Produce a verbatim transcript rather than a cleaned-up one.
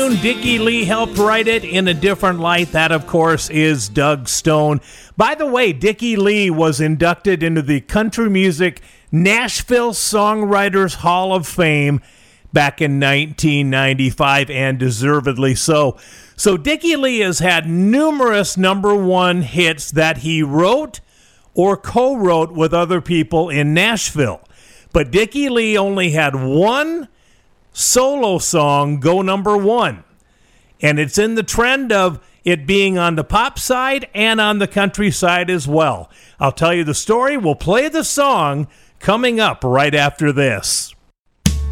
tune. Dickie Lee helped write it. In a Different Light. That, of course, is Doug Stone. By the way, Dickie Lee was inducted into the Country Music Nashville Songwriters Hall of Fame back in nineteen ninety-five, and deservedly so. So Dickie Lee has had numerous number one hits that he wrote or co-wrote with other people in Nashville. But Dickie Lee only had one solo song go number one. And it's in the trend of it being on the pop side and on the country side as well. I'll tell you the story. We'll play the song coming up right after this.